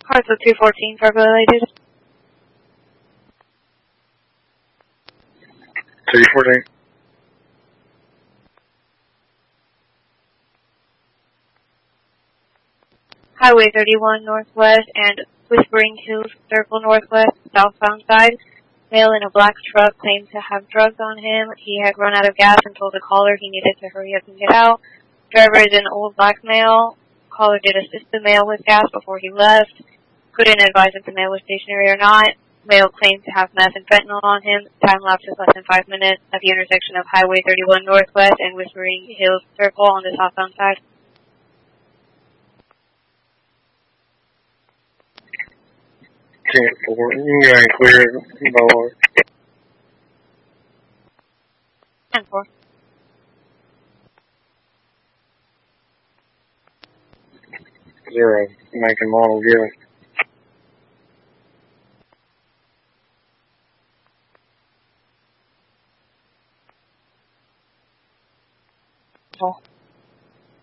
Hartswood 214, Carbohydrated. 214. Highway 31 Northwest and Whispering Hills Circle Northwest, southbound side. Male in a black truck claimed to have drugs on him. He had run out of gas and told the caller he needed to hurry up and get out. Driver is an old black male. Caller did assist the male with gas before he left. Couldn't advise if the male was stationary or not. Male claimed to have meth and fentanyl on him. Time lapse is less than 5 minutes at the intersection of Highway 31 Northwest and Whispering Hills Circle on the southbound side. 10-4. You can go ahead and clear it. Boulevard. 10-4. Zero. Making model given. Oh.